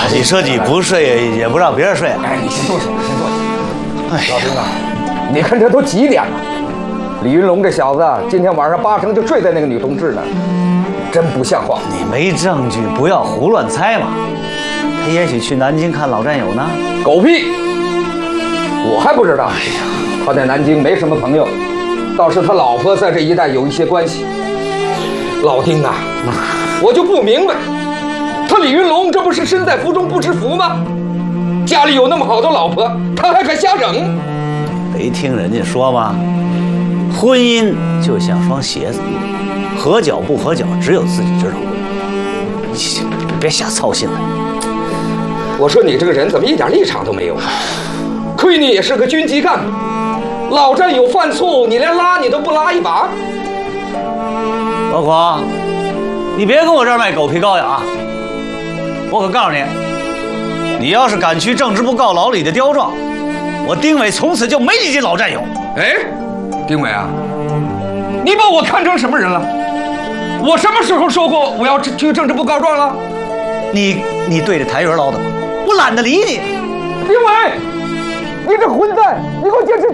计设计不睡也不让别人睡。 哎，你先坐下，先坐下。 哎， 老丁啊，你看这都几点了？李云龙这小子今天晚上8成就睡在那个女同志那儿，真不像话。 你没证据，不要胡乱猜嘛。他也许去南京看老战友呢。 狗屁！我还不知道。哎呀，他在南京没什么朋友，倒是他老婆在这一带有一些关系。老丁啊，我就不明白，他李云龙这不是身在福中不知福吗？家里有那么好的老婆，他还敢瞎整？ 没听人家说吗？婚姻就像双鞋子，合脚不合脚，只有自己知道。你别瞎操心了。 我说你这个人怎么一点立场都没有？亏你也是个军机干部，老战友犯错，你连拉你都不拉一把。 老孔，你别跟我这儿卖狗皮膏药啊！我可告诉你，你要是敢去政治部告老李的刁状，我丁伟从此就没你这老战友。 哎，丁伟啊，你把我看成什么人了？我什么时候说过我要去政治部告状了？ 你对着台人唠叨，我懒得理你。 丁伟，你这混蛋，你给我坚持！